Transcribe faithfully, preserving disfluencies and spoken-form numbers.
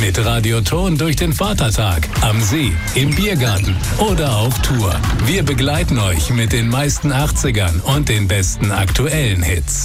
Mit Radioton durch den Vatertag, am See, im Biergarten oder auf Tour. Wir begleiten euch mit den meisten achtzigern und den besten aktuellen Hits.